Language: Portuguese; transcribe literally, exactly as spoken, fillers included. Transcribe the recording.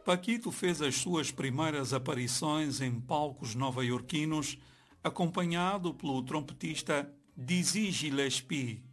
Paquito fez as suas primeiras aparições em palcos nova-iorquinos, acompanhado pelo trompetista Dizzy Gillespie.